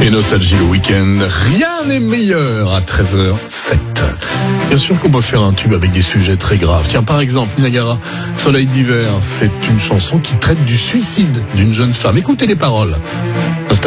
Et Nostalgie le week-end, rien n'est meilleur à 13h07. Bien sûr qu'on peut faire un tube avec des sujets très graves. Tiens, par exemple, Niagara, Soleil d'hiver, c'est une chanson qui traite du suicide d'une jeune femme. Écoutez les paroles.